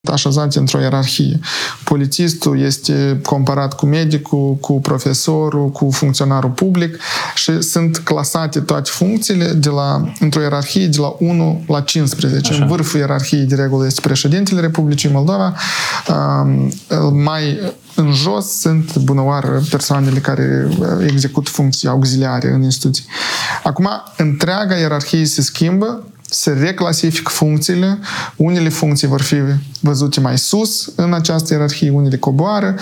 așezați într-o ierarhie. Polițistul este comparat cu medicul, cu profesorul, cu funcționarul public și sunt clasate toate funcțiile într-o ierarhie de la 1 la 15. Așa. În vârful ierarhiei de regulă este președintele Republicii Moldova. Mai în jos sunt bunăoară persoanele care execută funcții auxiliare în instituții. Acum, întreaga ierarhie se schimbă, se reclasifică funcțiile, unele funcții vor fi văzute mai sus în această ierarhie, unele coboară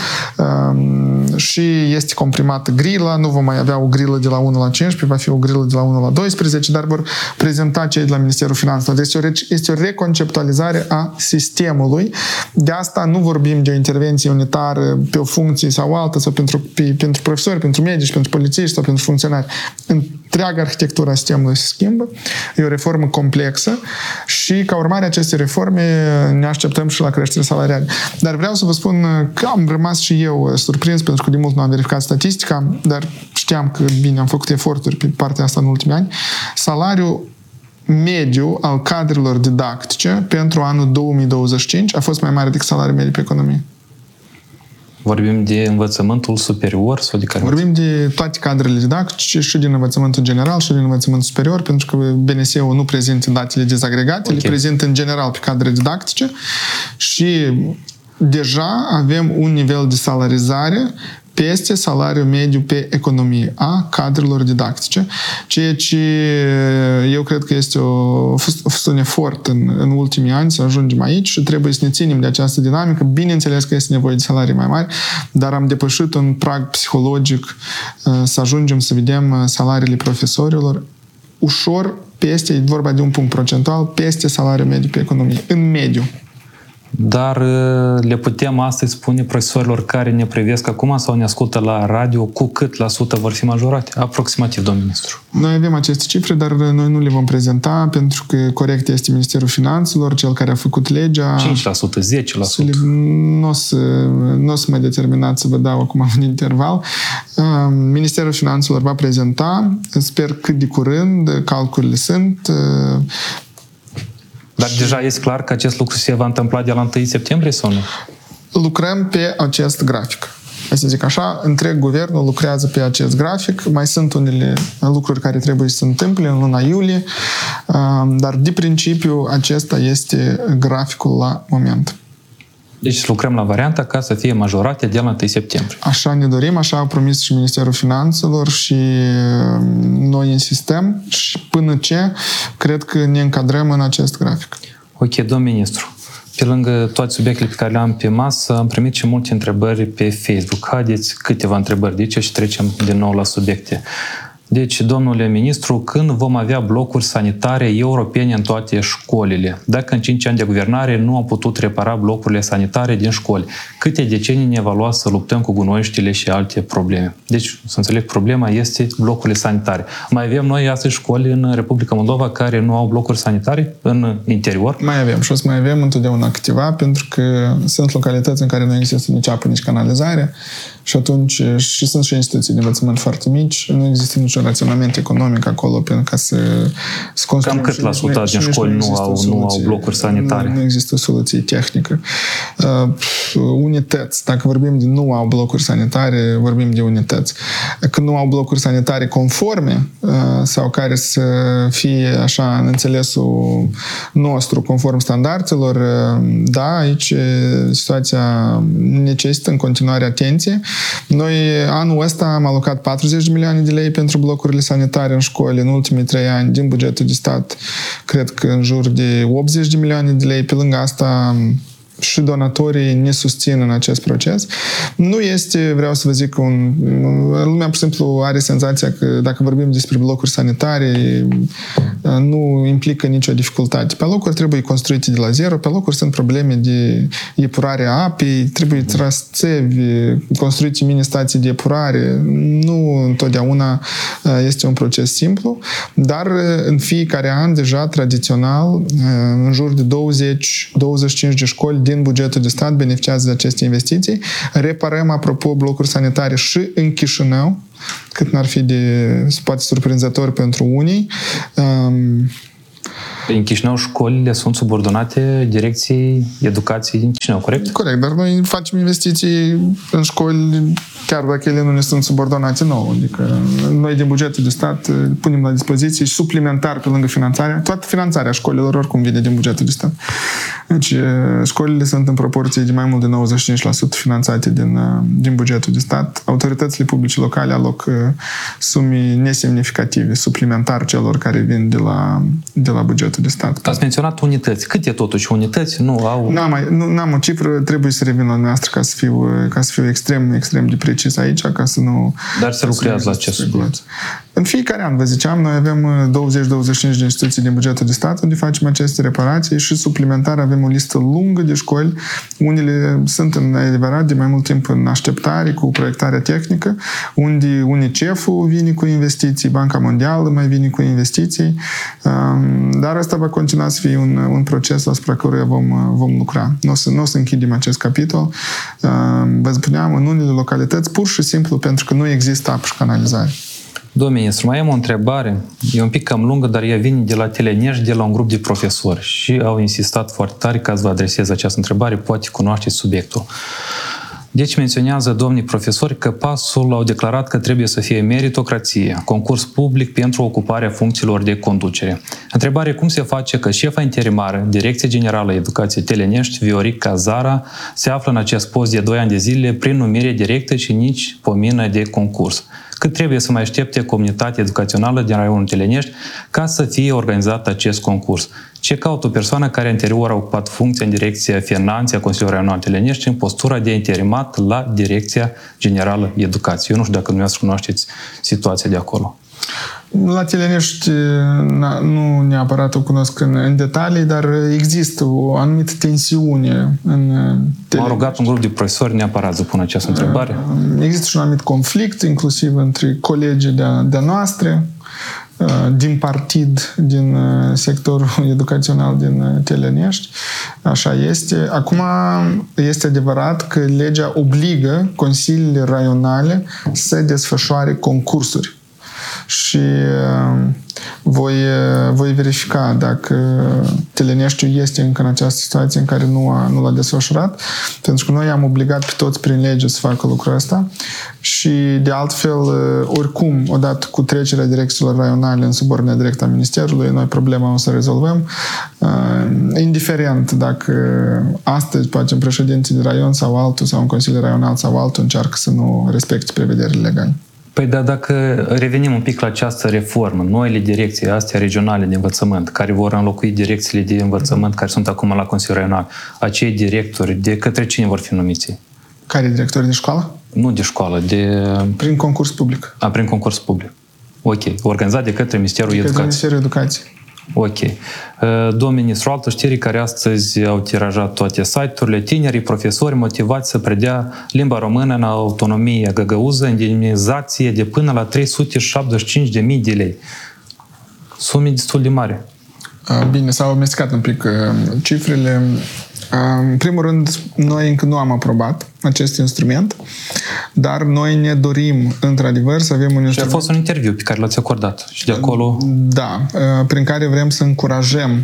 și este comprimată grila, nu vom mai avea o grilă de la 1 la 15, va fi o grilă de la 1 la 12, dar vor prezenta cei de la Ministerul Finanțelor. Deci este o reconceptualizare a sistemului. De asta nu vorbim de o intervenție unitară pe o funcție sau altă, sau pentru profesori, pentru medici, pentru polițiști sau pentru funcționari. Întreaga arhitectură a sistemului se schimbă. E o reformă complexă și ca urmare a acestei reforme ne așteptăm și la creștere salariale. Dar vreau să vă spun că am rămas și eu surprins pentru că de mult nu am verificat statistica, dar știam că bine am făcut eforturi pe partea asta în ultimii ani. Salariul mediu al cadrelor didactice pentru anul 2025 a fost mai mare decât salariul mediu pe economie. Vorbim de învățământul superior sau de care? Vorbim de toate cadrele didactice și din învățământul general și din învățământul superior, pentru că BNS-ul nu prezintă datele dezagregate, le prezintă în general pe cadre didactice și deja avem un nivel de salarizare peste salariul mediu pe economie a cadrelor didactice, ceea ce eu cred că este un efort în ultimii ani să ajungem aici și trebuie să ne ținem de această dinamică. Bineînțeles că este nevoie de salarii mai mari, dar am depășit un prag psihologic să ajungem să vedem salariile profesorilor ușor peste, e vorba de un punct procentual, peste salariul mediu pe economie, în mediu. Dar le putem astăzi spune profesorilor care ne privesc acum sau ne ascultă la radio cu cât la sută vor fi majorate? Aproximativ, domnul ministru. Noi avem aceste cifre, dar noi nu le vom prezenta pentru că corect este Ministerul Finanțelor, cel care a făcut legea. 5%, 10%. Nu o să mă determinați să vă dau acum un interval. Ministerul Finanțelor va prezenta, sper cât de curând, calculele sunt. Dar deja este clar că acest lucru se va întâmpla de la 1 septembrie sau nu? Lucrăm pe acest grafic. Să zic așa, întreg guvernul lucrează pe acest grafic. Mai sunt unele lucruri care trebuie să se întâmple în luna iulie, dar de principiu acesta este graficul la moment. Deci lucrăm la varianta ca să fie majorate de la 1 septembrie. Așa ne dorim, așa a promis și Ministerul Finanțelor și noi insistăm și până ce cred că ne încadrăm în acest grafic. Ok, domn ministru. Pe lângă toate subiectele pe care le-am pe masă, am primit și multe întrebări pe Facebook. Haideți câteva întrebări de aici și trecem din nou la subiecte. Deci, domnule ministru, când vom avea blocuri sanitare europene în toate școlile? Dacă în 5 ani de guvernare nu am putut repara blocurile sanitare din școli, câte decenii ne va lua să luptăm cu gunoiștile și alte probleme? Deci, să înțeleg, problema este blocurile sanitare. Mai avem noi astăzi școli în Republica Moldova care nu au blocuri sanitare în interior? Mai avem și o să mai avem întotdeauna câteva, pentru că sunt localități în care nu există nici apă, nici canalizare și atunci și sunt și instituții de învățământ foarte mici, nu există niciun raționament economic acolo pentru ca să construim. Cam cât la sută din școli nu au blocuri sanitare? Nu există o soluție tehnică. Unități. Dacă vorbim de nu au blocuri sanitare, vorbim de unități. Când nu au blocuri sanitare conforme sau care să fie așa în înțelesul nostru, conform standardelor, da, aici situația necesită în continuare atenție. Noi anul ăsta am alocat 40 de milioane de lei pentru blocurile sanitare în școli. În ultimii 3 ani, din bugetul de stat, cred că în jur de 80 de milioane de lei. Pe lângă asta, și donatorii ne susțin în acest proces. Nu este, vreau să vă zic, lumea, pur și simplu, are senzația că dacă vorbim despre blocuri sanitare, nu implică nicio dificultate. Pe locuri trebuie construite de la zero, pe locuri sunt probleme de epurare a apei, trebuie trasevi, construite mini-stații de epurare. Nu întotdeauna este un proces simplu, dar în fiecare an, deja, tradițional, în jur de 20-25 de școli din bugetul de stat beneficiază de aceste investiții. Reparăm, apropo, blocuri sanitare și în Chișinău, cât n-ar fi de, poate, surprinzător pentru unii. În Chișinău școlile sunt subordonate Direcției Educației din Chișinău, corect? Corect, dar noi facem investiții în școli chiar dacă ele nu ne sunt subordonate nouă. Adică noi din bugetul de stat punem la dispoziție și suplimentar pe lângă finanțarea, toată finanțarea școlilor oricum vine din bugetul de stat. Deci școlile sunt în proporție de mai mult de 95% finanțate din bugetul de stat. Autoritățile publice locale aloc sume nesemnificative, suplimentar celor care vin de la bugetul de stat. Ați menționat unități. Câte totuși unități nu au? N-am o cifră, trebuie să revin la noastră ca să fiu extrem de precis aici, ca să nu... Dar se lucrează la acest subiect. În fiecare an, vă ziceam, noi avem 20-25 de instituții din bugetul de stat unde facem aceste reparații și suplimentar avem o listă lungă de școli. Unele sunt în adevărat de mai mult timp în așteptare cu proiectarea tehnică, unde UNICEF-ul vine cu investiții, Banca Mondială mai vine cu investiții, dar asta va continua să fie un proces asupra căruia vom lucra. Nu o să închidem acest capitol. Vă spuneam, în unele localități, pur și simplu pentru că nu există apă și canalizare. Domnul ministru, mai am o întrebare. E un pic cam lungă, dar ea vine de la Telenești, de la un grup de profesori și au insistat foarte tare ca să vă adresez această întrebare, poate cunoașteți subiectul. Deci menționează domnii profesori că pasul au declarat că trebuie să fie meritocrație, concurs public pentru ocuparea funcțiilor de conducere. Întrebare: cum se face că șefa interimară, Direcția Generală Educație Telenești, Viorica Zara, se află în acest post de 2 ani de zile prin numire directă și nici pomină de concurs? Cât trebuie să mai aștepte comunitatea educațională din raionul Telenești ca să fie organizat acest concurs? Ce caută o persoană care anterior a ocupat funcția în Direcția Finanțe a Consiliului Raional Telenești în postura de interimat la Direcția Generală Educație? Eu nu știu dacă dumneavoastră cunoașteți situația de acolo. La Telenești nu neapărat o cunosc în detalii, dar există o anumită tensiune în Telenești. M-a rugat un grup de profesori neapărat să pună această întrebare. Există și un anumit conflict, inclusiv între colegii de noastre, din partid, din sectorul educațional din Telenești. Așa este. Acum este adevărat că legea obligă consiliile raionale să desfășoare concursuri. Și voi verifica dacă Teleneștiul este încă în această situație în care nu l-a desfășurat, pentru că noi am obligat pe toți prin lege să facă lucrul ăsta și de altfel, oricum, odată cu trecerea direcțiilor raionale în subordinea directă a Ministerului, noi problema o să rezolvăm, indiferent dacă astăzi, poate un președinte de raion sau altul, sau un consiliu raional sau altul încearcă să nu respecte prevederile legale. Păi da, dacă revenim un pic la această reformă, noile direcții astea regionale de învățământ, care vor înlocui direcțiile de învățământ care sunt acum la Consiliul Raional, acei directori, de către cine vor fi numiți? Care directori de școală? Nu de școală, de... Prin concurs public. Prin concurs public. Ok. Organizat de către Ministerul Educației. Ministerul Educației. Ok. Domnul ministru, altă știri care astăzi au tirajat toate site-urile: tinerii profesori motivați să predea limba română în autonomie găgăuză, indemnizație de până la 375.000 de lei. Sume destul de mari. Bine, s-au amestecat un pic cifrele. În primul rând, noi încă nu am aprobat acest instrument, dar noi ne dorim, într-adevăr, să avem un instrument... Și a fost un interviu pe care l-ați acordat și de acolo... Da, prin care vrem să încurajăm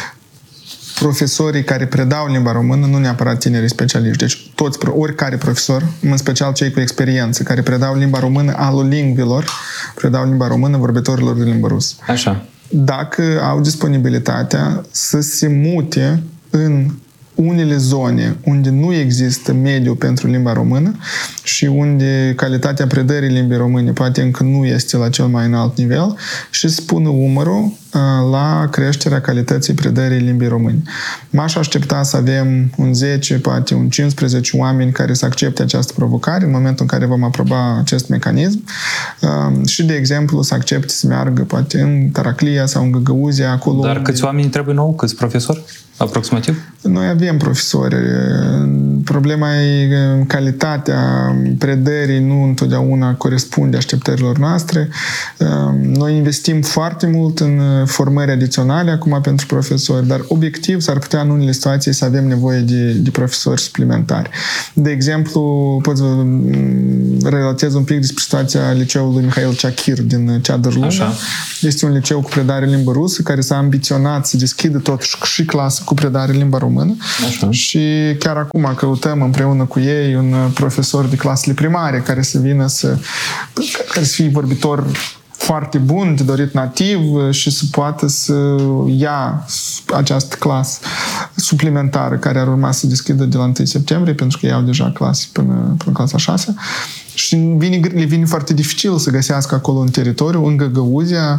profesorii care predau limba română, nu neapărat tinerii specialiști, deci oricare profesor, în special cei cu experiență, care predau limba română alolingvilor, predau limba română vorbitorilor de limbă rusă. Așa. Dacă au disponibilitatea să se mute în unele zone unde nu există mediu pentru limba română și unde calitatea predării limbii române poate încă nu este la cel mai înalt nivel și să pună umărul la creșterea calității predării limbii române. M-aș aștepta să avem un 10, poate un 15 oameni care să accepte această provocare în momentul în care vom aproba acest mecanism și, de exemplu, să accepte să meargă poate în Taraclia sau în Găgăuzia, acolo. Dar câți oameni trebuie nou? Câți profesori? Aproximativ? Noi avem profesori. Problema e calitatea predării nu întotdeauna corespunde așteptărilor noastre. Noi investim foarte mult în formări adiționale acum pentru profesori, dar obiectiv s-ar putea în unele situații să avem nevoie de profesori suplimentari. De exemplu, pot să relatez un pic despre situația liceului Mihail Chakir din Ceadăr-Lungă. Este un liceu cu predare limba rusă care s-a ambiționat să deschidă totuși și clasă cu predare limba română. Așa. Și chiar acum căutăm împreună cu ei un profesor de clasele primare care să vină care să fie vorbitor foarte bun, de dorit nativ și să poată să ia această clasă suplimentară care ar urma să deschidă de la 1 septembrie, pentru că iau deja clase până clasa 6. Și le vine foarte dificil să găsească acolo în teritoriu, în Găgăuzia,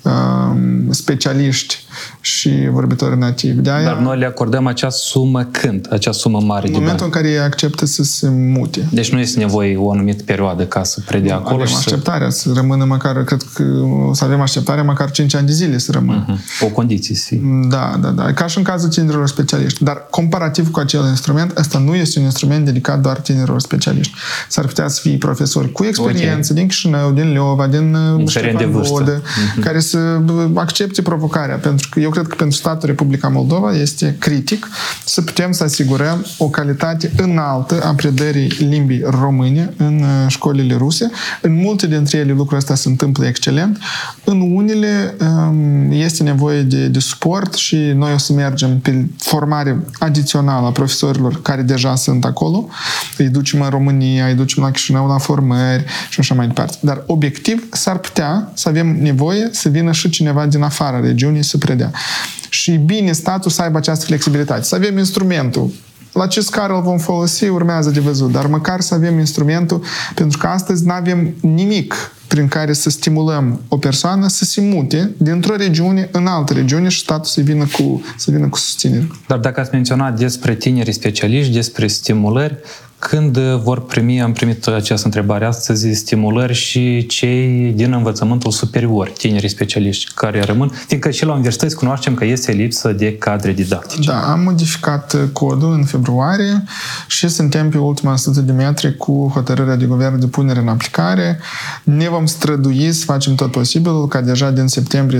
specialiști și vorbitori nativi. Dar noi le acordăm acea sumă când? Acea sumă mare de bani? În momentul în care ei acceptă să se mute. Deci nu este nevoie o anumită perioadă ca să predea acolo? Avem așteptarea să rămână măcar, cred că o să avem așteptarea măcar 5 ani de zile să rămână. O condiție să fie. Da. Ca și în cazul tinerilor specialiști. Dar comparativ cu acel instrument, ăsta nu este un instrument dedicat doar tinerilor specialiști. S-ar putea să fie profesori cu experiență din Chișinău, din Leova, din Ștefan Vodă, care să accepte provocarea. Pentru că eu cred că pentru statul Republica Moldova este critic să putem să asigurăm o calitate înaltă a predării limbii române în școlile ruse. În multe dintre ele lucrul ăsta se întâmplă excelent. În unele este nevoie de suport și noi o să mergem pe formare adițională a profesorilor care deja sunt acolo. Îi ducem în România, îi ducem la Chișinău la formări și așa mai departe. Dar obiectiv s-ar putea să avem nevoie să vină și cineva din afara regiunii să predea. Și bine statul să aibă această flexibilitate. Să avem instrumentul. La ce scară îl vom folosi urmează de văzut, dar măcar să avem instrumentul, pentru că astăzi nu avem nimic prin care să stimulăm o persoană să se mute dintr-o regiune în altă regiune și statul să vină cu susținere. Dar dacă ați menționat despre tinerii specialiști, despre stimulări, când vor primi, am primit această întrebare astăzi, stimulări și cei din învățământul superior, tinerii specialiști care rămân, fiindcă și la universități cunoaștem că este lipsă de cadre didactice. Da, am modificat codul în februarie și suntem pe ultima 100 de metri cu hotărârea de guvern de punere în aplicare. Ne vom strădui să facem tot posibilul ca deja din septembrie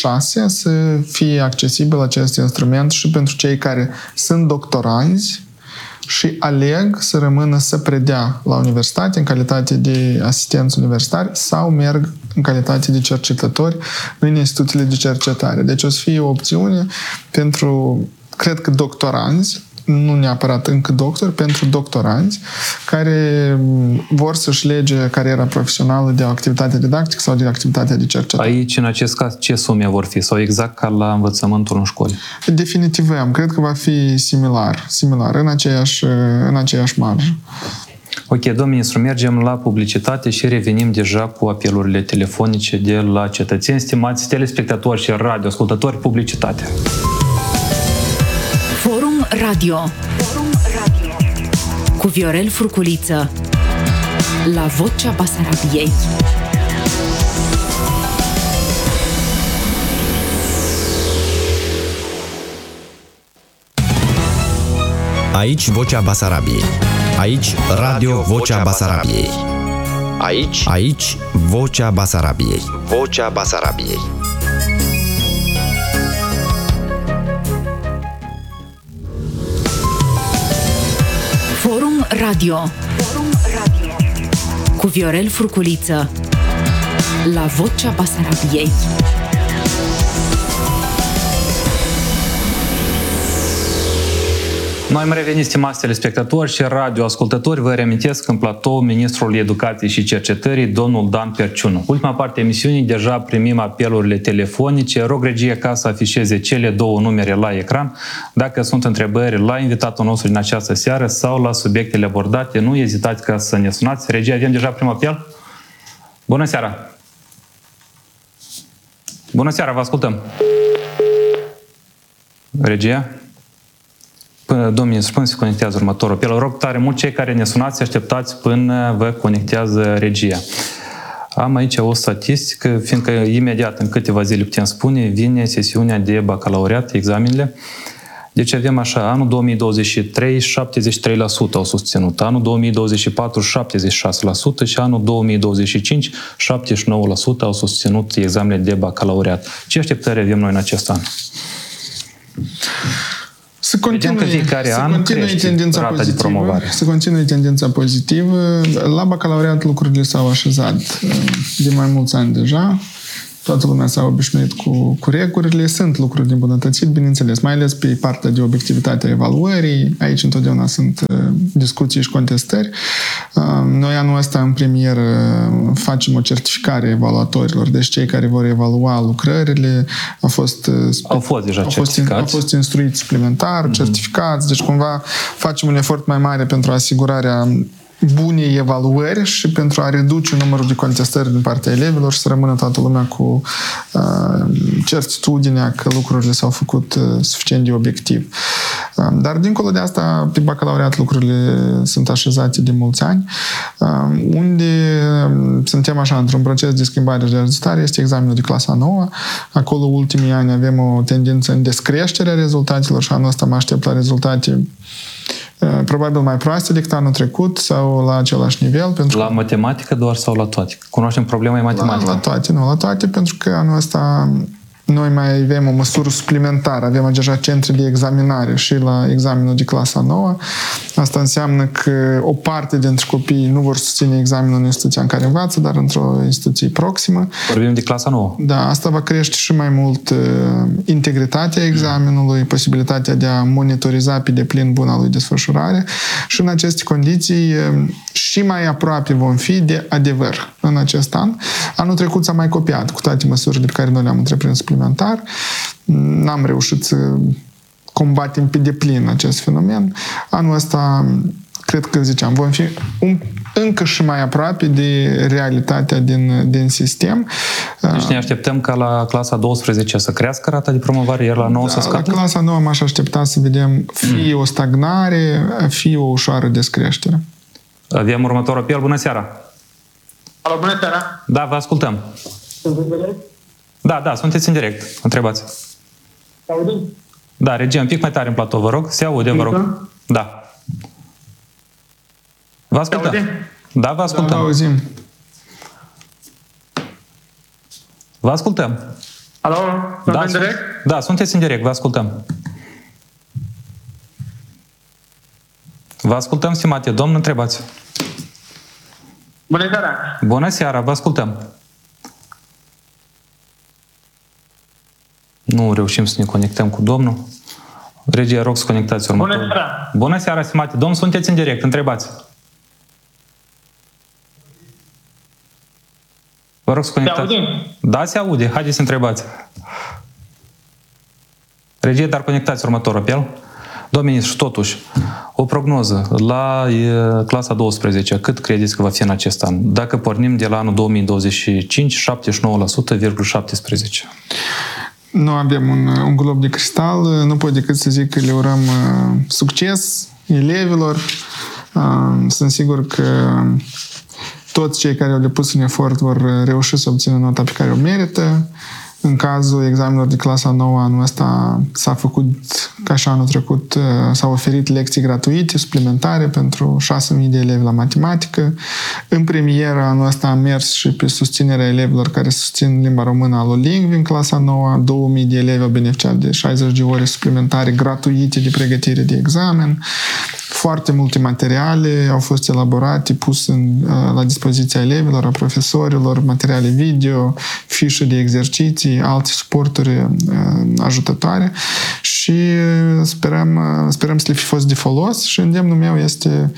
26 să fie accesibil acest instrument și pentru cei care sunt doctoranzi și aleg să rămână să predea la universitate în calitate de asistenți universitari sau merg în calitate de cercetători în instituțiile de cercetare. Deci o să fie o opțiune pentru, cred că, doctoranzi, nu neapărat încă doctori, pentru doctoranzi care vor să-și lege cariera profesională de o activitate didactică sau de activitatea de cercetare. Aici, în acest caz, ce sume vor fi? Sau exact ca la învățământul în școli? Definitivăm. Cred că va fi similar în aceeași marjă. Ok, domnul ministru, mergem la publicitate și revenim deja cu apelurile telefonice de la cetățeni. Stimați telespectatori și radioascultători, publicitate. Forum Radio cu Viorel Furculiță la Vocea Basarabiei. Aici Vocea Basarabiei. Aici Radio Vocea Basarabiei. Aici Vocea Basarabiei. Vocea Basarabiei. Forum Radio cu Viorel Furculiță la Vocea Basarabiei. Noi am revenit, stimați telespectatori și radioascultători. Vă reamintesc în platou ministrul Educației și Cercetării, domnul Dan Perciunu. Ultima parte a emisiunii, deja primim apelurile telefonice. Rog regie ca să afișeze cele două numere la ecran. Dacă sunt întrebări la invitatul nostru din această seară sau la subiectele abordate, nu ezitați ca să ne sunați. Regie, avem deja primul apel? Bună seara! Bună seara, vă ascultăm! Regia? Domnul ministru, până se conectează următorul apel. Rog tare mult cei care ne sunați, așteptați până vă conectează regia. Am aici o statistică, fiindcă imediat, în câteva zile putem spune, vine sesiunea de bacalaureat, examenele. Deci avem așa, anul 2023, 73% au susținut, anul 2024, 76% și anul 2025, 79% au susținut examenele de bacalaureat. Ce așteptări avem noi în acest an? Să continue tendința pozitivă. Să continue tendința pozitivă. La bacalaureat lucrurile s-au așezat de mai mulți ani deja. Toată lumea s-a obișnuit cu regulile. Sunt lucruri de îmbunătățit, bineînțeles, mai ales pe partea de obiectivitate a evaluării. Aici întotdeauna sunt discuții și contestări. Noi anul ăsta în premieră facem o certificare a evaluatorilor. Deci cei care vor evalua lucrările au fost instruiți suplimentar, certificați. Deci cumva facem un efort mai mare pentru asigurarea bunei evaluări și pentru a reduce numărul de contestări din partea elevilor și să rămână toată lumea cu certitudinea că lucrurile s-au făcut suficient de obiectiv. Dar dincolo de asta, pe bacalaureat lucrurile sunt așezate de mulți ani. Unde suntem așa într-un proces de schimbare și de ajustare este examenul de clasa 9. Acolo ultimii ani avem o tendință în descreșterea rezultatelor și anul ăsta mă aștept la rezultate probabil mai proaste decât anul trecut sau la același nivel. Pentru la matematică doar sau la toate? Cunoaștem problema e matematică? La toate, pentru că anul ăsta noi mai avem o măsură suplimentară. Avem deja centre de examinare și la examenul de clasa 9. Asta înseamnă că o parte dintre copii nu vor susține examenul în instituția în care învață, dar într-o instituție proximă. Vorbim de clasa 9. Da, asta va crește și mai mult integritatea examenului, posibilitatea de a monitoriza pe deplin buna lui desfășurare și în aceste condiții și mai aproape vom fi de adevăr în acest an. Anul trecut s-a mai copiat cu toate măsurile pe care noi le-am întreprins suplimentar. N-am reușit să combatem pe deplin acest fenomen. Anul ăsta, cred că ziceam, vom fi încă și mai aproape de realitatea din sistem. Deci ne așteptăm ca la clasa 12 să crească rata de promovare, iar la 9 să scadă? La clasa 9 m-aș aștepta să vedem fie o stagnare, fie o ușoară descreștere. Avem următorul apel. Bună seara! Alo, bună seara! Da, vă ascultăm. Da, sunteți în direct. Întrebați. Se aude? Da, regia, un pic mai tare în platou, vă rog. Se aude, vă rog. Da. Vă ascultăm. Da, vă ascultăm. Da, vă auzim. Vă ascultăm. Alo, sunt în direct? Da, sunteți în direct, vă ascultăm. Vă ascultăm, stimate domn, întrebați. Bună seara! Bună seara, vă ascultăm. Nu reușim să ne conectăm cu domnul. Regia, rog să conectați următorul. Bună seara! Bună seara, stimate domn, sunteți în direct, întrebați. Vă rog să conectați. Se aude? Da, se aude. Haideți să întrebați. Regie, dar conectați următorul apel. Domnul ministru, totuși, o prognoză la clasa 12, cât credeți că va fi în acest an? Dacă pornim de la anul 2025, 79,17%. Nu avem un glob de cristal, nu pot decât să zic că le urăm succes elevilor. Sunt sigur că toți cei care au depus un efort vor reuși să obțină nota pe care o merită. În cazul examenelor de clasa 9 anul ăsta s-a făcut, ca și anul trecut, s-au oferit lecții gratuite, suplimentare pentru 6.000 de elevi la matematică. În premieră anul ăsta am mers și pe susținerea elevilor care susțin limba română alolingvi în clasa 9. 2.000 de elevi au beneficiat de 60 de ore suplimentare gratuite de pregătire de examen. Foarte multe materiale au fost elaborate, puse la dispoziția elevilor, a profesorilor, materiale video, fișe de exerciții, alte suporturi ajutătoare și sperăm să le fi fost de folos și îndemnul meu este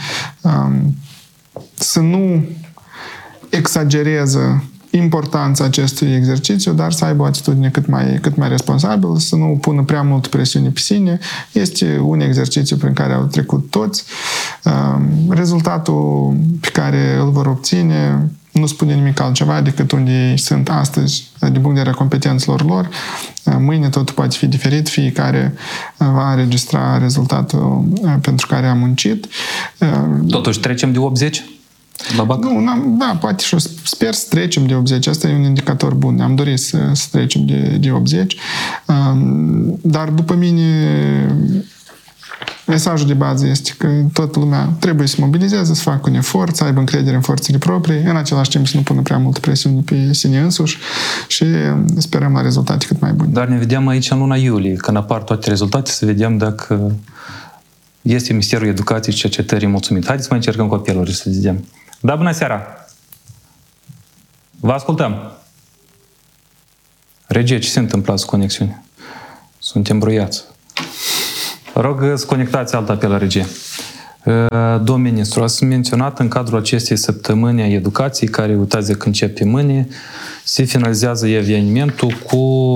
să nu exagereze importanța acestui exercițiu, dar să aibă o atitudine cât mai responsabilă, să nu pună prea mult presiune pe sine. Este un exercițiu prin care au trecut toți. Rezultatul pe care îl vor obține nu spune nimic altceva decât unde ei sunt astăzi, din punct de vedere a competențelor lor. Mâine totul poate fi diferit, fiecare va înregistra rezultatul pentru care a muncit. Totuși, trecem de 80? La BAC? Da, poate și sper să trecem de 80. Asta e un indicator bun. Am dorit să trecem de 80. Dar după mine mesajul de bază este că toată lumea trebuie să mobilizeze, să facă un efort, să aibă încredere în forțele proprii, în același timp să nu pună prea multă presiune pe sine însuși și sperăm la rezultate cât mai bune. Dar ne vedem aici în luna iulie, când apar toate rezultate, să vedem dacă este Ministerul Educației și Cercetării mulțumit. Haideți să mai încercăm cu apeluri să vedem. Da, bună seara! Vă ascultăm! Regie, ce se întâmplă cu conexiunea? Suntem bruiați. Rog să conectați alt apel la regie. Domnul ministru, ați menționat în cadrul acestei săptămâni a educației, care, uitați, de când începe mâine, se finalizează evenimentul cu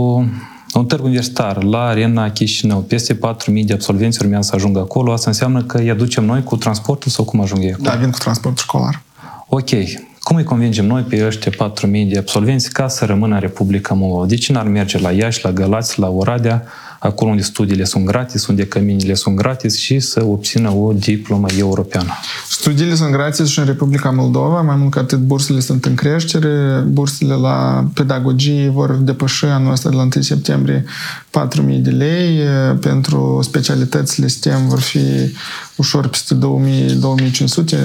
un târg universitar la Arena Chișinău. Peste 4.000 de absolvenți urmează să ajungă acolo. Asta înseamnă că îi aducem noi cu transportul sau cum ajung ei acolo? Da, vin cu transportul școlar. Ok. Cum îi convingem noi pe ăștia 4.000 de absolvenți ca să rămână în Republica Moldova? De ce n-ar merge la Iași, la Galați, la Oradea, acolo unde studiile sunt gratis, unde căminile sunt gratis și să obțină o diplomă europeană? Studiile sunt gratis și în Republica Moldova, mai mult ca atât bursele sunt în creștere, bursele la pedagogie vor depăși anul ăsta de la 1 septembrie 4.000 de lei, pentru specialitățile STEM vor fi ușor peste 2.500,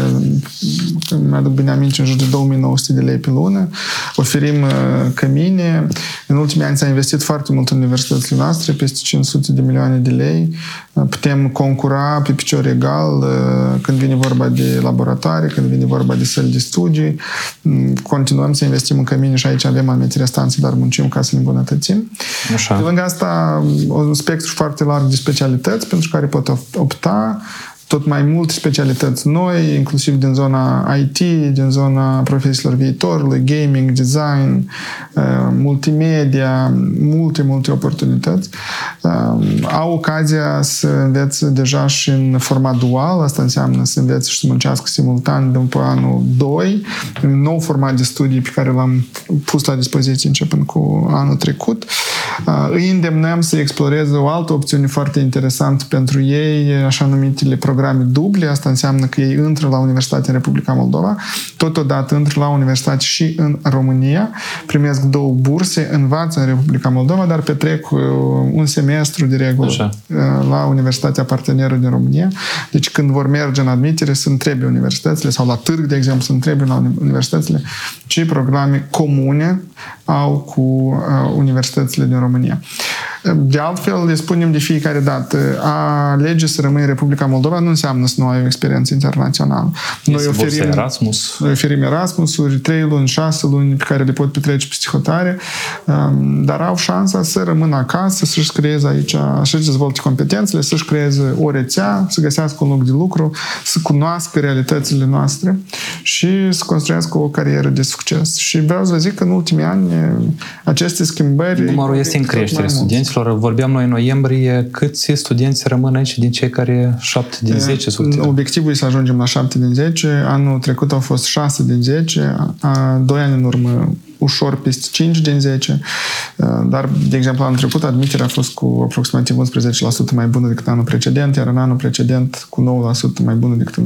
mi-aduc bine aminte, în jur de 2.900 de lei pe lună. Oferim cămine. În ultimii ani s-a investit foarte mult în universitățile noastre, peste 500 de milioane de lei. Putem concura pe picior egal când vine vorba de laboratoare, când vine vorba de săli de studii. Continuăm să investim în cămine și aici avem anumite restanțe, dar muncim ca să le îmbunătățim. Așa. De lângă asta, un spectru foarte larg de specialități pentru care pot opta, tot mai multe specialități noi, inclusiv din zona IT, din zona profesiilor viitorului, gaming, design, multimedia, multe oportunități. Au ocazia să învețe deja și în format dual, asta înseamnă să învețe și să muncească simultan după anul 2, un nou format de studii pe care l-am pus la dispoziție începând cu anul trecut. Îi îndemnăm să exploreze o altă opțiune foarte interesantă pentru ei, așa numitele programe duble. Asta înseamnă că ei intră la Universitatea în Republica Moldova, totodată intră la Universitate și în România, primesc 2 burse, învață în Republica Moldova, dar petrec un semestru de regulă la Universitatea parteneră din România. Deci când vor merge în admitere, să întrebe universitățile, sau la târg, de exemplu, să întrebe la universitățile ce programe comune au cu universitățile din România. De altfel, le spunem de fiecare dată, a alege să rămâi în Republica Moldova nu înseamnă să nu ai o experiență internațională. Noi oferim Erasmus-uri, 3 luni, 6 luni pe care le pot petrece peste hotare, dar au șansa să rămână acasă, să-și creeze aici, să-și dezvolte competențele, să-și creeze o rețea, să găsească un loc de lucru, să cunoască realitățile noastre și să construiască o carieră de succes. Și vreau să vă zic că în ultimii ani aceste schimbări... Numărul este în creștere studenților. Vorbeam noi în noiembrie, câți studenți rămân aici din cei care 7 din 10 sunt? Obiectivul e să ajungem la 7 din 10. Anul trecut au fost 6 din 10. 2 ani în urmă ușor peste 5 din 10. Dar, de exemplu, anul trecut admiterea a fost cu aproximativ 11% mai bună decât anul precedent, iar în anul precedent cu 9% mai bună decât în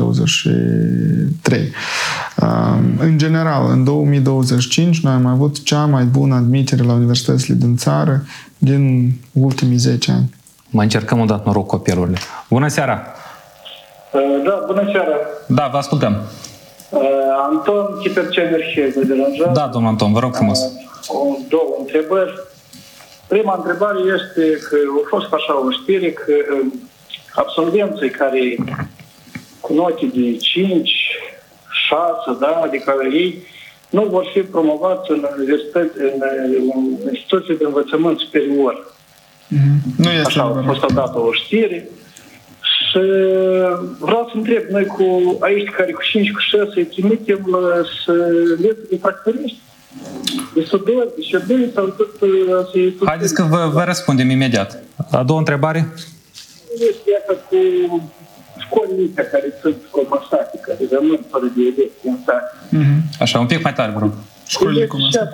2023. În general, în 2025 noi am avut cea mai bună admitere la universitățile din țară din ultimii 10 ani. Mai încercăm o dată noroc cu apelurile. Bună seara! Da, bună seara! Da, vă ascultăm! Anton Chiperceverhe, vă deranjează? Da, domnul Anton, vă rog frumos. 2 întrebări. Prima întrebare este că a fost așa o știre că absolvenții care cu note de 5, 6, da, adică ei nu vor fi promovați în instituții de învățământ superior. Nu este așa a fost odată o știre. Și vreau să întreb, noi cu aici care cu 5, cu 6 îi trimitem să învețe de tractoriști? De sudori, de șederi sau tot să... Haideți că vă răspundem imediat. A doua întrebare? Este asta cu școlile care sunt comasate, care rămân fără de elecție în sat. Așa, un pic mai tare, vă rog. Școlile comasate.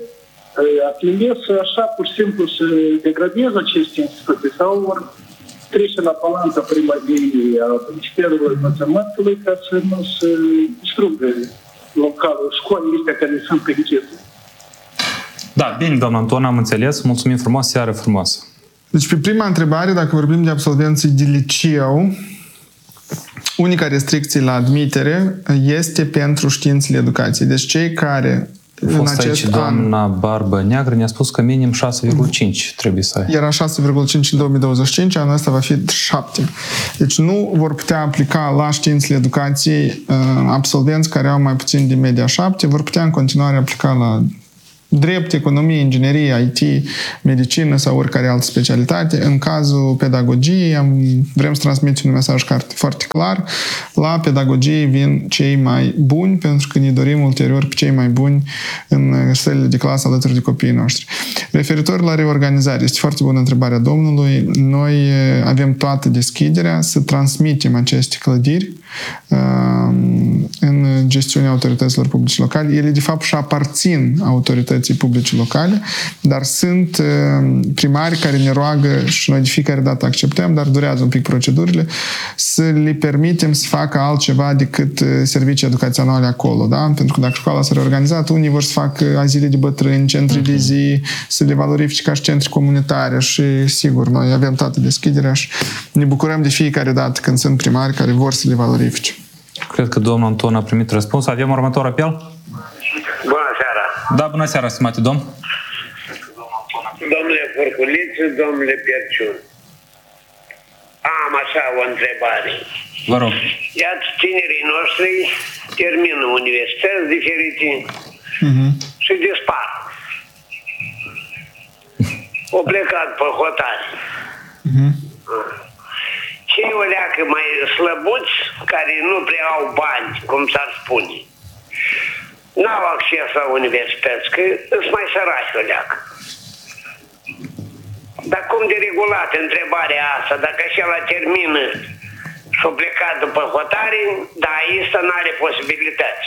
Atlimbesc așa, pur și simplu, să degradeze aceste instituții sau trece la balanța primăriei a Ministerului Învățământului ca să nu se distrugă localul, școlile astea care sunt pe închise. Da, bine, doamna Anton, am înțeles. Mulțumim frumos, seară frumoasă. Deci, pe prima întrebare, dacă vorbim de absolvenții de liceu, unica restricție la admitere este pentru științele educației. Deci cei care A fost aici doamna Barbă Neagră, ne-a spus că minim 6,5 trebuie să ai. Era 6,5 în 2025, anul ăsta va fi 7. Deci nu vor putea aplica la științele educației absolvenți care au mai puțin de media 7, vor putea în continuare aplica la drept, economie, inginerie, IT, medicină sau oricare altă specialitate. În cazul pedagogiei, vrem să transmitem un mesaj foarte clar. La pedagogie vin cei mai buni, pentru că ne dorim ulterior pe cei mai buni în sălile de clasă alături de copiii noștri. Referitor la reorganizare, este foarte bună întrebarea domnului. Noi avem toată deschiderea să transmitem aceste clădiri în gestiunea autorităților publice locale. Ele, de fapt, și aparțin autorității publice locale, dar sunt primari care ne roagă și noi de fiecare dată acceptăm, dar durează un pic procedurile, să le permitem să facă altceva decât servicii educaționale acolo, da? Pentru că dacă școala s-a reorganizat, unii vor să facă azile de bătrâni, centri de zi, să le valorifice ca și centri comunitare și, sigur, noi avem toată deschiderea și ne bucurăm de fiecare dată când sunt primari care vor să le valorifice. Cred că domnul Anton a primit răspuns. Avem următor apel? Bună seara! Da, bună seara, stimate domn. Domnule Furculiță, domnule Pierciun, am așa o întrebare. Vă rog. Iată, tinerii noștri termină universități diferite și dispar. Au plecat pe hotare. Cei o leacă mai slăbuți, care nu prea au bani, cum s-ar spune, n-au acces la universități, că sunt mai săraci o leacă. Dar cum de regulat întrebarea asta, dacă așa la termină și-o plecat după hotare, dar aici n-are posibilități.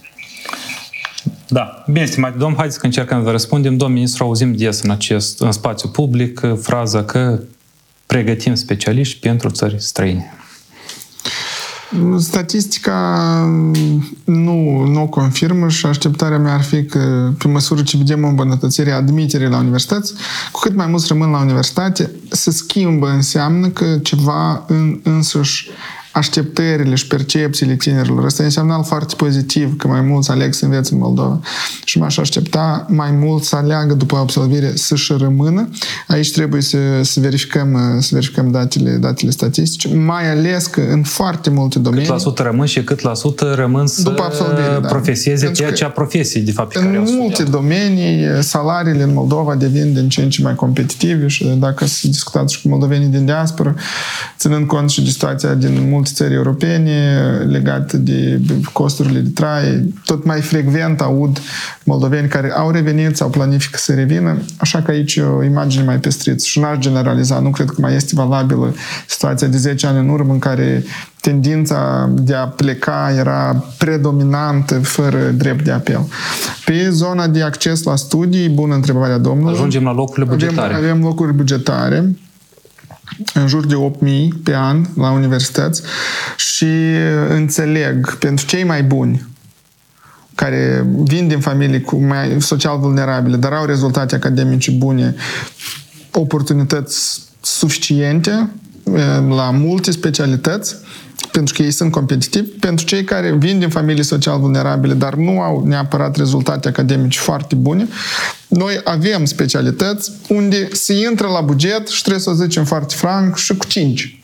Da, bine, stimate domn, haideți că încercăm să vă răspundem. Domn ministru, auzim des în spațiu public fraza că pregătim specialiști pentru țări străine. Statistica nu o confirmă și așteptarea mea ar fi că, pe măsură ce vedem o îmbunătățire a admiterii la universități, cu cât mai mulți rămân la universitate, se schimbă, înseamnă că ceva însuși așteptările și percepțiile tinerilor. Asta e un semnal foarte pozitiv, că mai mulți aleg să învețe în Moldova. Și m-aș aștepta mai mult să aleagă după absolvire să-și rămână. Aici trebuie să verificăm datele statistice, mai ales că în foarte multe domenii... Cât la sută rămân și cât la sută rămân să profesieze ceea ce a profesii, de fapt, pe care au studiat. În multe domenii, salariile în Moldova devin din ce în ce mai competitive și dacă să discutați și cu moldovenii din diaspora, ținând cont și de situația din multe țări europene legate de costurile de trai, tot mai frecvent aud moldoveni care au revenit sau planifică să revină, așa că aici o imagine mai pestriță și n-aș generaliza. Nu cred că mai este valabilă situația de 10 ani în urmă în care tendința de a pleca era predominantă, fără drept de apel. Pe zona de acces la studii, bună întrebarea domnului. Ajungem la locurile bugetare. Avem locuri bugetare în jur de 8.000 pe an la universități și înțeleg, pentru cei mai buni care vin din familii mai social vulnerabile, dar au rezultate academice bune, oportunități suficiente la multe specialități, pentru că ei sunt competitivi. Pentru cei care vin din familii social vulnerabile, dar nu au neapărat rezultate academice foarte bune, noi avem specialități unde se intră la buget și trebuie să o zicem foarte franc și cu 5.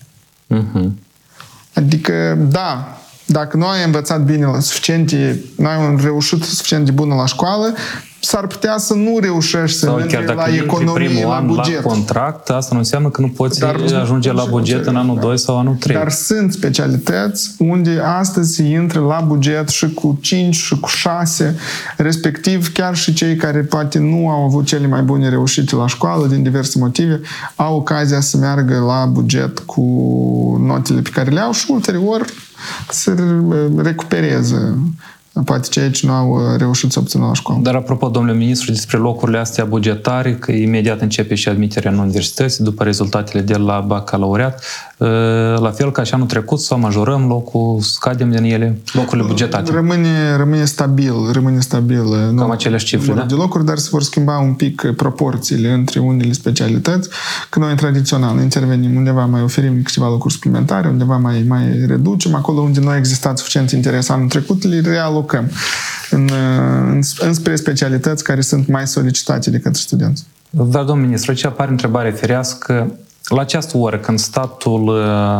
Adică, da, dacă noi am învățat bine noi am reușit suficient de bună la școală, s-ar putea să nu reușești să mergi la economie, la buget. La contract, asta nu înseamnă că nu poți ajunge la buget în anul 2 sau anul 3. Dar sunt specialități unde astăzi se intră la buget și cu 5 și cu 6, respectiv chiar și cei care poate nu au avut cele mai bune reușite la școală din diverse motive, au ocazia să meargă la buget cu notele pe care le au și ulterior să recupereze poate cei ce nu au reușit să obțină la școală. Dar apropo, domnule ministru, despre locurile astea bugetare, că imediat începe și admiterea în universități după rezultatele de la bacalaureat, la fel ca și anul trecut, sau majorăm locul, scadem din ele, locurile bugetate. Rămâne stabil. Cam aceleași cifre, da? De locuri, dar se vor schimba un pic proporțiile între unele specialități, că noi tradițional intervenim undeva, mai oferim câteva locuri suplimentare, undeva mai reducem, acolo unde nu a existat suficient interes anul trecut, le realocăm înspre specialități care sunt mai solicitate de către studenți. Dar, domnul ministru, aici apare întrebare firească. La această oră, când statul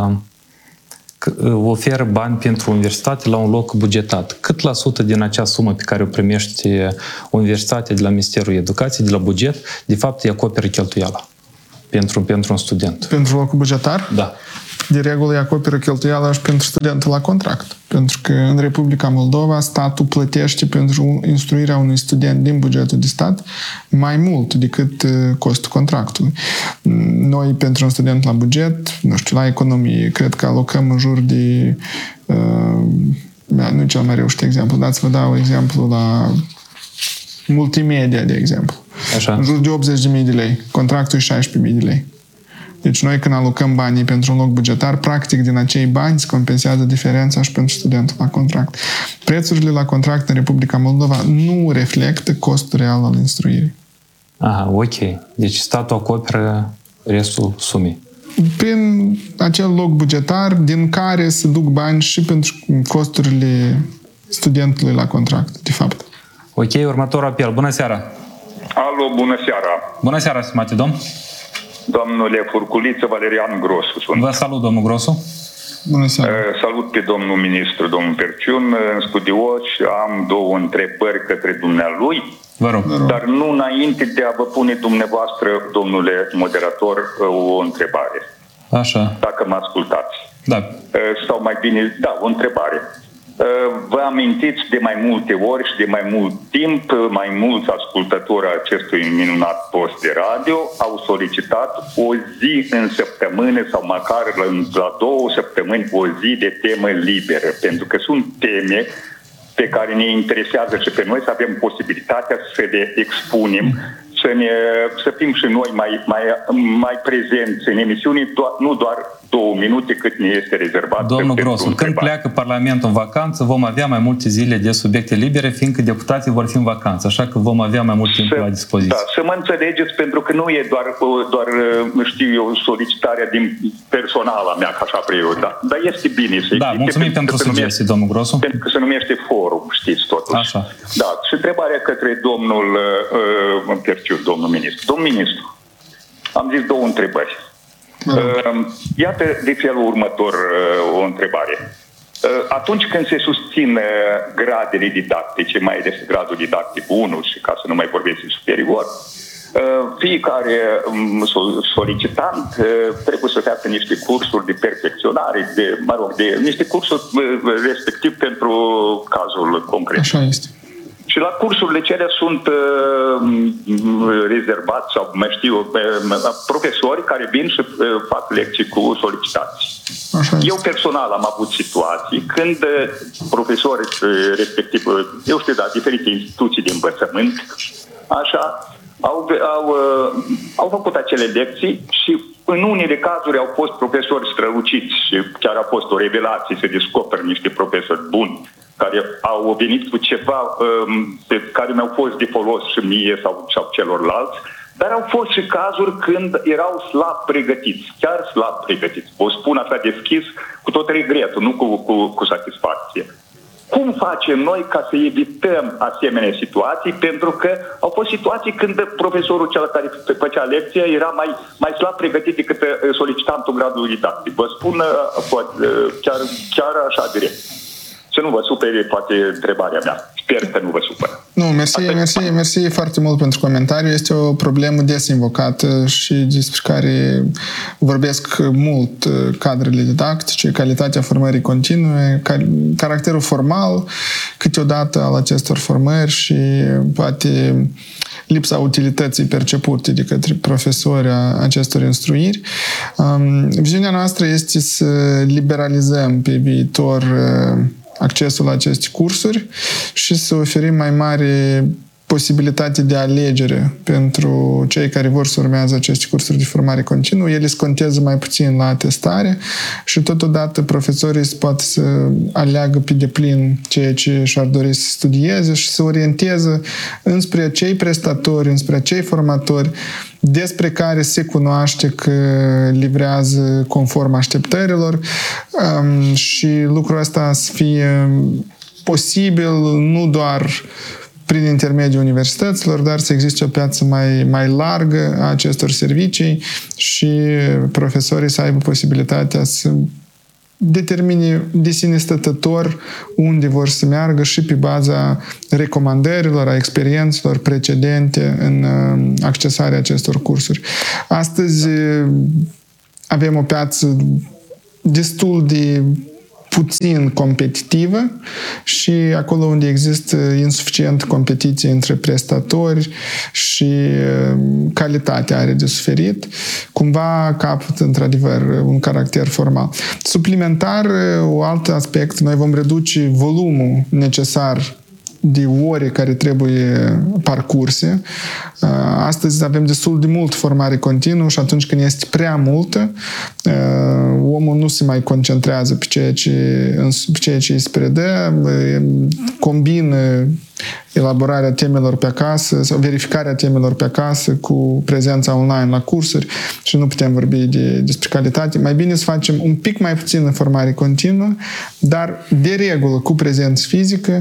oferă bani pentru universitate la un loc bugetat, cât la sută din acea sumă pe care o primește universitatea de la Ministerul Educației, de la buget, de fapt îi acoperă cheltuiala pentru un student? Pentru locul bugetar? Da. De regulă îi acoperă cheltuiala și pentru studentul la contract. Pentru că în Republica Moldova statul plătește pentru instruirea unui student din bugetul de stat mai mult decât costul contractului. Noi, pentru un student la buget, nu știu, la economie, cred că alocăm în jur de... nu e cel mai reușit exemplu, dar să vă dau exemplu la multimedia, de exemplu. Așa. În jur de 80.000 de lei. Contractul e 16.000 de lei. Deci noi când alocăm banii pentru un loc bugetar, practic din acei bani se compensează diferența și pentru studentul la contract. Prețurile la contract în Republica Moldova nu reflectă costul real al instruirii. Aha, ok. Deci statul acoperă restul sumei. Prin acel loc bugetar din care se duc bani și pentru costurile studentului la contract, de fapt. Ok, următorul apel. Bună seara! Alo, bună seara! Bună seara, stimate domn! Domnule Furculiță, Valerian Grosu sunt. Vă salut, domnul Grosu. Bună seara. Salut pe domnul ministru, domnul Perciun, în studio și am două întrebări către dumnealui. Vă rog. Dar nu înainte de a vă pune dumneavoastră, domnule moderator, o întrebare. Așa. Dacă mă ascultați. Da. Sau mai bine, da, o întrebare. Vă amintiți de mai multe ori și de mai mult timp, mai mulți ascultători acestui minunat post de radio au solicitat o zi în săptămână sau măcar la 2 săptămâni o zi de temă liberă, pentru că sunt teme pe care ne interesează și pe noi să avem posibilitatea să le expunem, să fim și noi mai prezenți în emisiune, nu doar 2 minute cât ne este rezervat. Domnul Grosu, când pleacă Parlamentul în vacanță, vom avea mai multe zile de subiecte libere, fiindcă deputații vor fi în vacanță, așa că vom avea mai mult timp la dispoziție. Da, să mă înțelegeți, pentru că nu e doar știu eu, solicitarea din personala mea, ca așa preiu, dar este bine să Da, mulțumim pentru sugestii, domnul Grosu. Pentru că se numește forum, știți totuși. Așa. Da, și întrebarea către domnul Perciu, domnul ministru. Domnul ministru, am zis 2 întrebări. Iată de felul următor o întrebare. Atunci când se susțin gradele didactice, mai ales gradul didactic 1 și ca să nu mai vorbesc de superior, fiecare solicitant trebuie să facă niște cursuri de perfecționare, de niște cursuri respectiv pentru cazul concret. Așa este. Și la cursurile cele sunt rezervați sau mai știu profesori care vin și fac lecții cu solicitații. Eu personal am avut situații când profesorii respectiv, eu știu, diferite instituții de învățământ, așa, au făcut acele lecții și în unele cazuri au fost profesori străluciți și chiar a fost o revelație să descoperi niște profesori buni care au venit cu ceva pe care mi-au fost de folos și mie sau celorlalți, dar au fost și cazuri când erau slab pregătiți, chiar slab pregătiți. O spun așa deschis, cu tot regretul, nu cu satisfacție. Cum facem noi ca să evităm asemenea situații? Pentru că au fost situații când profesorul cel care făcea lecția era mai slab pregătit decât solicitantul gradului didactic. Vă spun chiar așa direct. Să nu vă supere, poate, întrebarea mea. Sper că nu vă supără. Nu, mersi foarte mult pentru comentariu. Este o problemă des invocată și despre care vorbesc mult cadrele didactice, calitatea formării continue, caracterul formal câteodată al acestor formări și poate lipsa utilității percepute de către profesori a acestor instruiri. Viziunea noastră este să liberalizăm pe viitor accesul la aceste cursuri și să oferim mai mare posibilitate de alegere pentru cei care vor să urmează aceste cursuri de formare continuă. Ele se contează mai puțin la atestare și totodată profesorii poate să aleagă pe deplin ceea ce și-ar dori să studieze și să orienteze înspre acei prestatori, înspre acei formatori despre care se cunoaște că livrează conform așteptărilor și lucrul ăsta să fie posibil nu doar prin intermediul universităților, dar să existe o piață mai largă a acestor servicii și profesorii să aibă posibilitatea să determine de sine stătător unde vor să meargă și pe baza recomandărilor, a experiențelor precedente în accesarea acestor cursuri. Astăzi avem o piață destul de puțin competitivă și acolo unde există insuficient competiție între prestatori și calitatea are de suferit, cumva capătă într-adevăr un caracter formal. Suplimentar, un alt aspect, noi vom reduce volumul necesar de ore care trebuie parcurse. Astăzi avem destul de mult formare continuă și atunci când este prea multă, omul nu se mai concentrează pe ceea ce îi se predă, combină elaborarea temelor pe acasă sau verificarea temelor pe acasă cu prezența online la cursuri și nu putem vorbi despre calitate. Mai bine să facem un pic mai puțină formare continuă, dar de regulă cu prezență fizică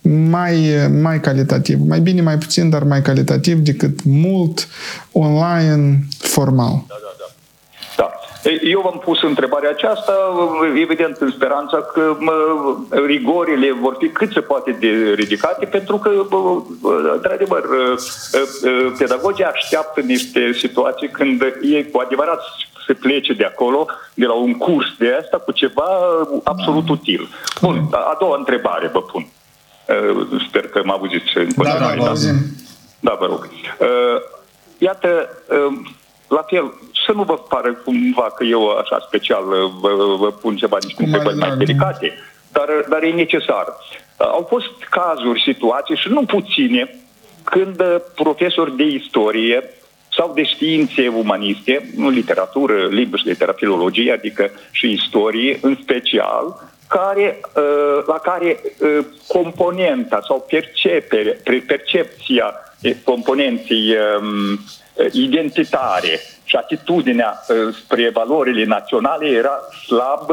mai calitativ. Mai bine, mai puțin, dar mai calitativ decât mult online formal. Da. Eu v-am pus întrebarea aceasta, evident în speranța că rigorile vor fi cât se poate de ridicate, pentru că, într-adevăr, pedagogii așteaptă niște situații când ei cu adevărat se plece de acolo, de la un curs de asta, cu ceva absolut util. Bun, a doua întrebare vă pun. Sper că mă auziți în continuare. Da, vă rog. Iată, la fel, să nu vă pară cumva că eu așa special vă pun niște întrebări mai delicate, dar e necesar. Au fost cazuri, situații și nu puține, când profesori de istorie sau de științe umaniste, literatură, limbă și filologie, adică și istorie în special, la care componenta sau percepția componenței identitare și atitudinea spre valorile naționale era slab,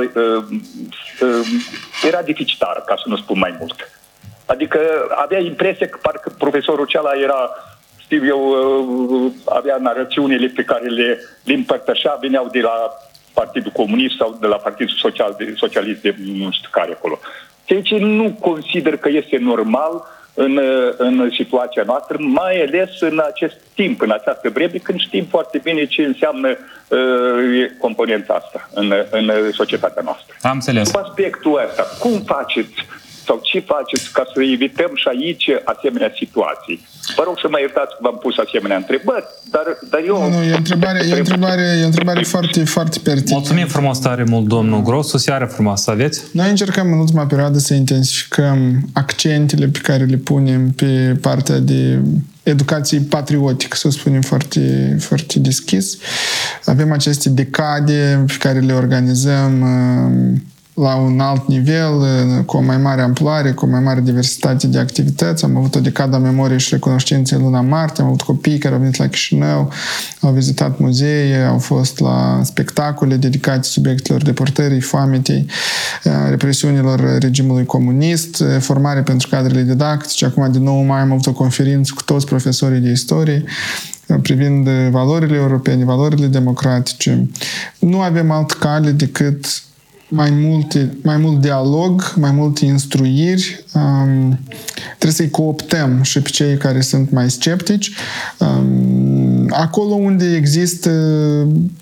era deficitară, ca să nu spun mai mult. Adică avea impresia că parcă profesorul acela era, știu eu, avea narațiunile pe care le împărtășea, veneau de la Partidul Comunist sau de la Partidul Socialist de nu știu care acolo. Deci nu consider că este normal în situația noastră, mai ales în acest timp, în această vreme, când știm foarte bine ce înseamnă componența asta în societatea noastră. Am înțeles. Cu aspectul ăsta, cum faceți sau ce faceți ca să evităm și aici asemenea situații? Vă rog să mă iertați că v-am pus asemenea întrebări, dar eu... Nu, e o întrebare foarte, foarte pertinentă. Mulțumim frumos tare mult, domnul Grosu. Seară frumoasă aveți? Noi încercăm în ultima perioadă să intensificăm accentele pe care le punem pe partea de educație patriotică, să o spunem foarte, foarte deschis. Avem aceste decade pe care le organizăm la un alt nivel, cu o mai mare amploare, cu o mai mare diversitate de activități. Am avut o decadă a memoriei și recunoștinței în luna martie, am avut copii care au venit la Chișinău, au vizitat muzee, au fost la spectacole dedicate subiectelor deportării, foametei, represiunilor regimului comunist, formare pentru cadrele didactice. Acum, din 9 mai, am avut o conferință cu toți profesorii de istorie privind valorile europene, valorile democratice. Nu avem alt cale decât mai mult dialog, mai multe instruiri. Trebuie să-i cooptăm și pe cei care sunt mai sceptici. Acolo unde există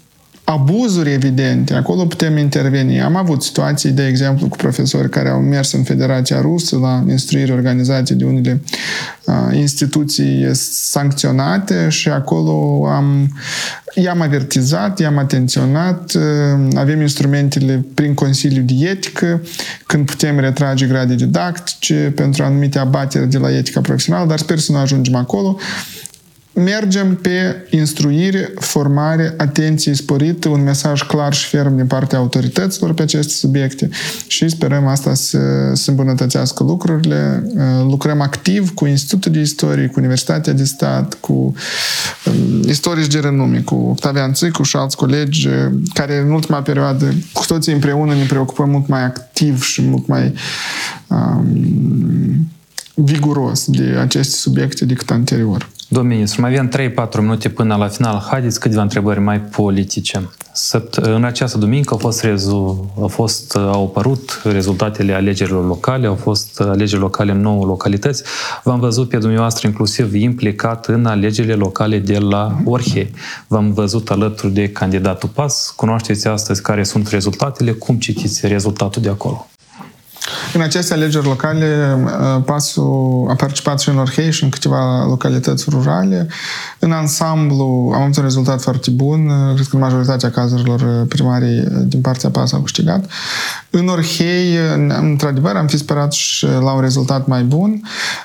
abuzuri evidente, acolo putem interveni. Am avut situații, de exemplu, cu profesori care au mers în Federația Rusă la instruire organizații de unele instituții sancționate și acolo i-am avertizat, i-am atenționat, avem instrumentele prin Consiliu de Etică, când putem retrage grade didactice pentru anumite abateri de la etica profesională, dar sper să nu ajungem acolo. Mergem pe instruire, formare, atenție sporită, un mesaj clar și ferm din partea autorităților pe aceste subiecte și sperăm asta să îmbunătățească lucrurile. Lucrăm activ cu Institutul de Istorie, cu Universitatea de Stat, cu istorici de renume, cu Octavian Țicu și alți colegi care în ultima perioadă, cu toții împreună, ne preocupăm mult mai activ și mult mai viguros de aceste subiecte decât anterior. Domnul ministru, mai avem 3-4 minute până la final. Haideți câteva întrebări mai politice. În această duminică au apărut rezultatele alegerilor locale, au fost alegeri locale în 9 localități. V-am văzut pe dumneavoastră inclusiv implicat în alegerile locale de la Orhei. V-am văzut alături de candidatul PAS. Cunoașteți astăzi care sunt rezultatele? Cum citiți rezultatul de acolo? În aceste alegeri locale, PAS-ul a participat și în Orhei și în câteva localități rurale. În ansamblu am avut un rezultat foarte bun. Cred că în majoritatea cazurilor primarii din partea PAS au câștigat. În Orhei, într-adevăr, am fi sperat și la un rezultat mai bun.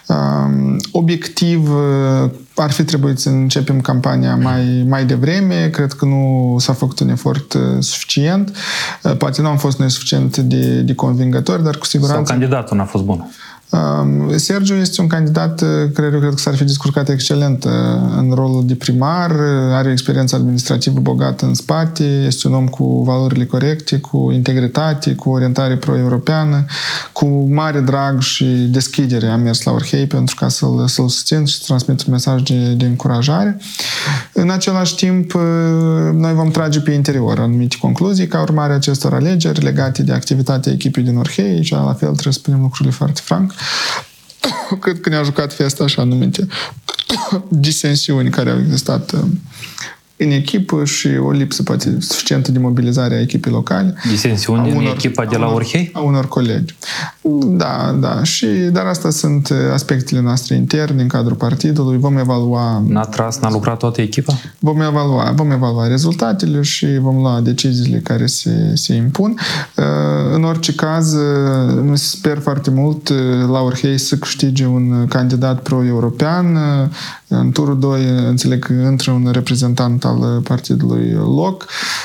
Obiectiv, ar fi trebuit să începem campania mai devreme. Cred că nu s-a făcut un efort suficient. Poate nu am fost noi suficient de convingători, dar cu siguranță... Sau candidatul n-a fost bun. Sergiu este un candidat care eu cred că s-ar fi descurcat excelent în rolul de primar, are experiență administrativă bogată în spate, este un om cu valorile corecte, cu integritate, cu orientare pro-europeană, cu mare drag și deschidere a mers la Orhei pentru ca să-l susțin și să transmit un mesaj de încurajare. În același timp, noi vom trage pe interior anumite concluzii ca urmare a acestor alegeri legate de activitatea echipei din Orhei și la fel trebuie să spunem lucrurile foarte franc. Cred că ne-a jucat festa așa numite disensiuni care au existat în echipă și o lipsă poate suficientă de mobilizare a echipei locale. Disensiuni în echipa de la Orhei? A unor colegi. Da. Dar astea sunt aspectele noastre interne în cadrul partidului. Vom evalua... N-a lucrat toată echipa? Vom evalua rezultatele și vom lua deciziile care se impun. În orice caz, sper foarte mult la Orhei să câștige un candidat pro-european. În turul 2, înțeleg că intră un reprezentant al partidului LOC.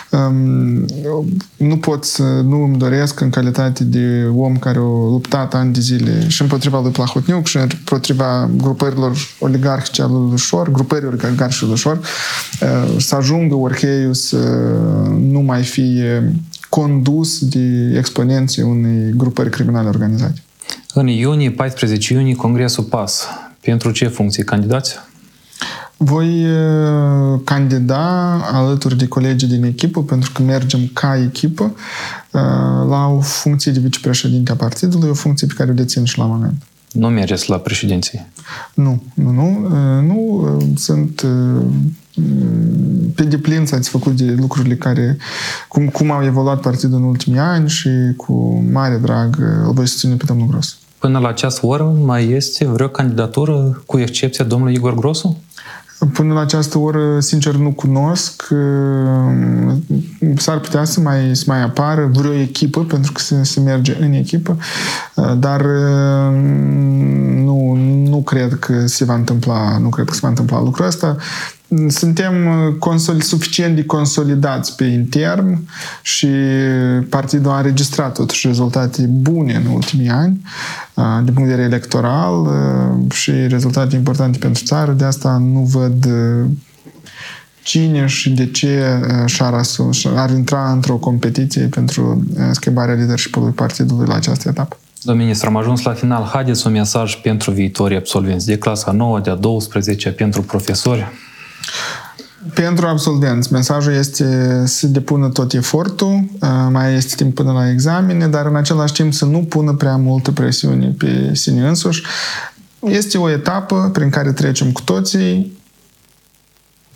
Nu pot să nu îmi doresc în calitate de om care a luptat ani de zile și împotriva lui Plahotniuc și împotriva grupărilor oligarhice ale lui Șor, grupării oligarhice lui Șor, să ajungă Orheiul să nu mai fie condus de exponenții unei grupări criminale organizate. În iunie, 14 iunie, Congresul PAS. Pentru ce funcții candidați? Voi candida alături de colegii din echipă, pentru că mergem ca echipă, la o funcție de vicepreședinte a partidului, o funcție pe care o dețin și la moment. Nu mergeți la președinție? Nu. Sunt pe deplin satisfăcut de lucrurile care, cum au evoluat partidul în ultimii ani și cu mare drag îl voi susține pe domnul Grosu. Până la această oră mai este vreo candidatură cu excepția domnului Igor Grosu? Până la această oră, sincer, nu cunosc. S-ar putea să mai apară vreo echipă, pentru că se merge în echipă, dar nu cred că se va întâmpla lucrul ăsta. Suntem suficient de consolidați pe intern și partidul a înregistrat totuși rezultate bune în ultimii ani din punct de vedere electoral și rezultate importante pentru țară. De asta nu văd cine și de ce ar intra într-o competiție pentru schimbarea leadership-ului partidului la această etapă. Domnul ministru, am ajuns la final. Haideți un mesaj pentru viitorii absolvenți de clasa 9, de-a 12, pentru profesori. Pentru absolvenți, mesajul este să depună tot efortul, mai este timp până la examene, dar în același timp să nu pună prea multă presiune pe sine însuși. Este o etapă prin care trecem cu toții.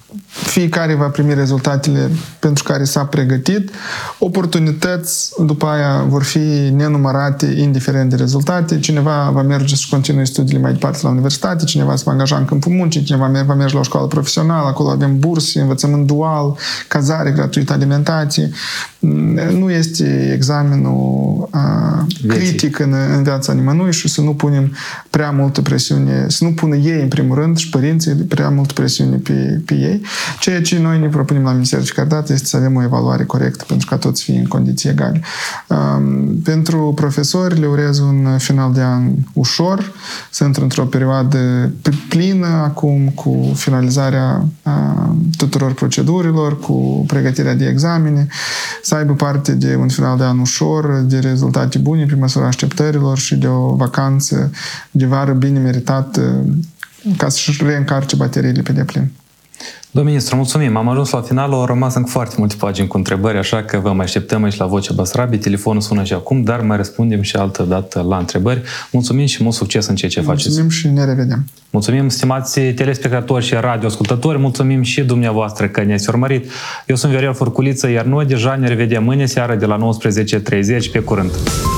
fiecare va primi rezultatele pentru care s-a pregătit. Oportunități după aia vor fi nenumărate indiferent de rezultate. Cineva va merge și continui studiile mai departe la universitate, cineva se va angaja în câmpul muncii, cineva va merge la o școală profesională, acolo avem burse, învățământ dual, cazare gratuită, alimentație. Nu este examenul critic în viața nimănui și să nu punem prea multă presiune, să nu pună ei în primul rând și părinții prea multă presiune pe ei. Ceea ce noi ne propunem la Ministerul de Caritate este să avem o evaluare corectă pentru ca toți fie în condiții egale. Pentru profesori le urez un final de an ușor, sunt într-o perioadă plină acum cu finalizarea tuturor procedurilor, cu pregătirea de examene, să aibă parte de un final de an ușor, de rezultate bune pe măsura așteptărilor și de o vacanță de vară bine meritată ca să-și reîncarce bateriile pe deplin. Domnul ministru, mulțumim. Am ajuns la final, au rămas încă foarte multe pagini cu întrebări, așa că vă mai așteptăm aici la Vocea Basarabiei. Telefonul sună și acum, dar mai răspundem și altă dată la întrebări. Mulțumim și mult succes în ceea ce faceți. Mulțumim și ne revedem. Mulțumim, stimați telespectatori și radioascultători, mulțumim și dumneavoastră că ne-ați urmărit. Eu sunt Viorel Furculiță, iar noi deja ne revedem mâine seară de la 19:30. Pe curând!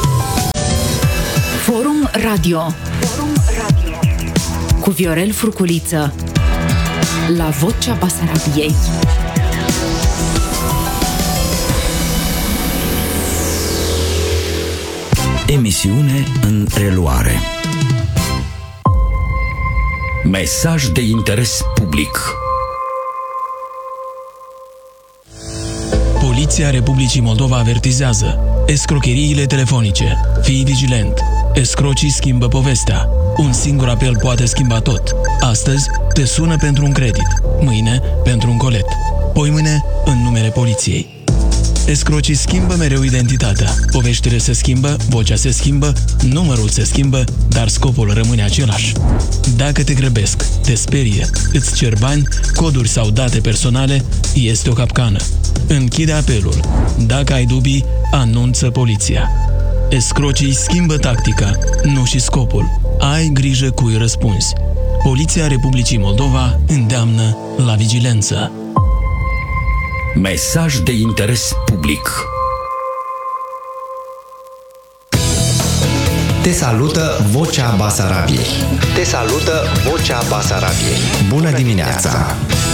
Forum Radio cu Viorel Furculiță la Vocea Basarabiei. Emisiune în reluare. Mesaj de interes public. Poliția Republicii Moldova avertizează: escrocheriile telefonice. Fii vigilent. Escrocii schimbă povestea. Un singur apel poate schimba tot. Astăzi te sună pentru un credit, mâine pentru un colet, poimâine în numele poliției. Escrocii schimbă mereu identitatea. Poveștile se schimbă, vocea se schimbă, numărul se schimbă, dar scopul rămâne același. Dacă te grăbesc, te sperie, îți cer bani, coduri sau date personale, este o capcană. Închide apelul. Dacă ai dubii, anunță poliția. Escrocii schimbă tactica, nu și scopul. Ai grijă cui răspunzi. Poliția Republicii Moldova îndeamnă la vigilență. Mesaj de interes public. Te salută Vocea Basarabiei. Te salută Vocea Basarabiei. Bună dimineața!